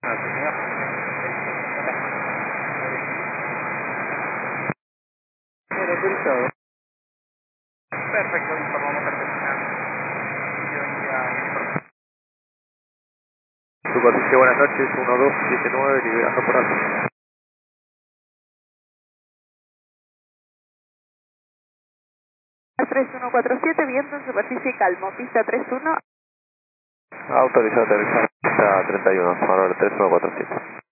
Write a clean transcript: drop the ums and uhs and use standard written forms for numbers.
Ah, sí, señor. Autorizado. Perfecto, informamos al terminal. Superficie, buenas noches, 1279, liberando por alto. 3147, viento en superficie calmo, pista 31. Autorizado, aterrizar, pista 31, valor 3147.